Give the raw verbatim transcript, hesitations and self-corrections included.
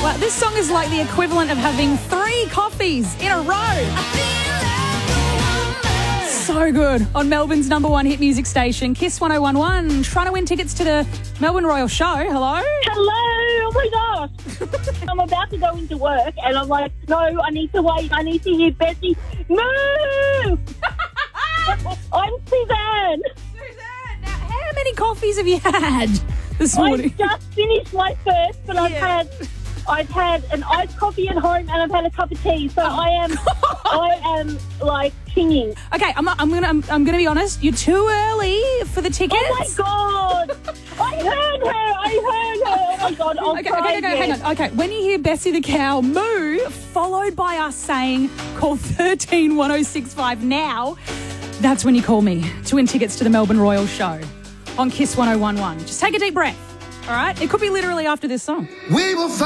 Wow, this song is like the equivalent of having three coffees in a row. So good. On Melbourne's number one hit music station, Kiss one oh one one. Trying to win tickets to the Melbourne Royal Show. Hello? Hello, oh my gosh. I'm about to go into work and I'm like, no, I need to wait. I need to hear Bessie. Move! I'm Suzanne. Suzanne, now how many coffees have you had this morning? I just finished my first, but I've Yeah. had I've had an iced coffee at home and I've had a cup of tea. So I am I am like singing. Okay, I'm not, I'm gonna I'm, I'm gonna be honest. You're too early for the tickets. Oh my god! I heard her. I heard her. Oh my god! I'll Okay, try okay, okay, again. hang on. Okay, when you hear Bessie the cow moo, followed by us saying call thirteen one oh six five now, that's when you call me to win tickets to the Melbourne Royal Show on Kiss one oh one one. Just take a deep breath. All right, it could be literally after this song. We will find